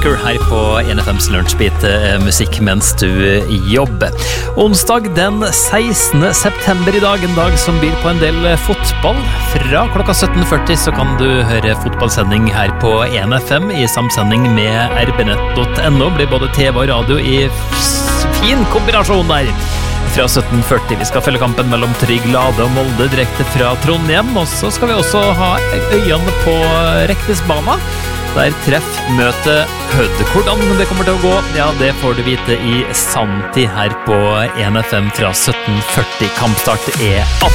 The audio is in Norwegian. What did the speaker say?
Walker her på NFMs Lunsjbit, musikk mens du jobber. Onsdag den 16. september i dag, en dag som byr på en del fotball. Fra klokka 17.40 så kan du høre fotballsending her på NFM i samsending med rbnett.no. Blir både TV og radio i fin kombinasjon der. Fra 17.40. Vi skal følge kampen mellom Trygglade og Molde direkte fra Trondheim, og så skal vi også ha øynene på Reknesbana. Der treff møte Hødd. Hvordan det kommer til å gå, ja, det får du vite i sanntid her på NFM fra 17.40. Kampstart er 18.